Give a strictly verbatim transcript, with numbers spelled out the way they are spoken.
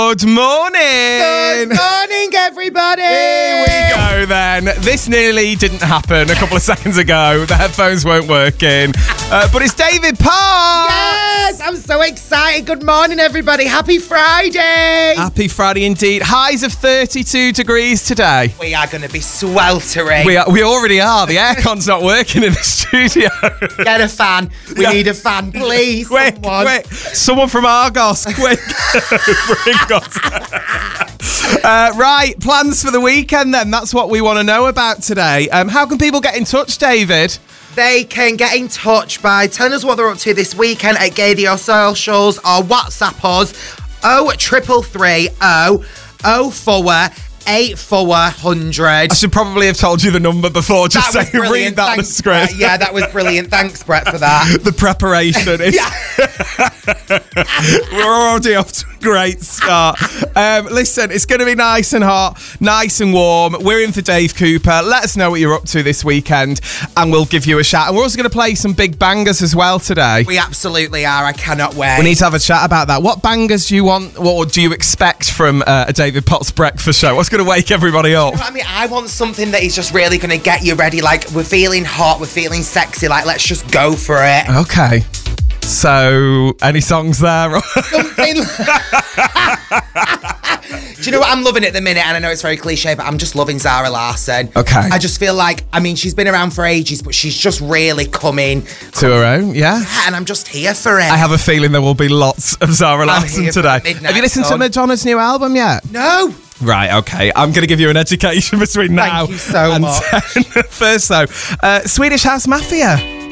Good morning. Good morning, everybody. Here we go then. This nearly didn't happen a couple of seconds ago. The headphones weren't working. Uh, but it's David Parr. Yes, I'm so excited. Good morning, everybody. Happy Friday. Happy Friday indeed. Highs of thirty-two degrees today. We are going to be sweltering. We are, we already are. The aircon's not working in the studio. Get a fan. We Yeah. need a fan, please. Quick, someone. quick. Someone from Argos, quick. Bring us. Uh, right, plans for the weekend then. That's what we want to know about today. Um, how can people get in touch, David? They can get in touch by telling us what they're up to this weekend at Gadio Socials or WhatsApp us oh triple three oh oh four eight four hundred. I should probably have told you the number before, just That was saying read brilliant. that on the Thanks, script. Brett. Yeah, that was brilliant. Thanks, Brett, for that. The preparation is. We're already off to a great start. Um, listen, it's going to be nice and hot, nice and warm. We're in for Dave Cooper. Let us know what you're up to this weekend, and we'll give you a shout. And we're also going to play some big bangers as well today. We absolutely are. I cannot wait. We need to have a chat about that. What bangers do you want, what do you expect from uh, a David Potts breakfast show? What's going to wake everybody up? You know what I mean, I want something that is just really going to get you ready. Like, we're feeling hot, we're feeling sexy. Like, let's just go for it. Okay. So, any songs there? Something. Do you know what? I'm loving it at the minute, and I know it's very cliche, but I'm just loving Zara Larsson. Okay. I just feel like, I mean, she's been around for ages, but she's just really coming. To her own, yeah. And I'm just here for it. I have a feeling there will be lots of Zara I'm Larsson here for today. Midnight Have you listened Sun. to Madonna's new album yet? No. Right, okay. I'm going to give you an education between now you so and much. ten. First, though, uh, Swedish House Mafia.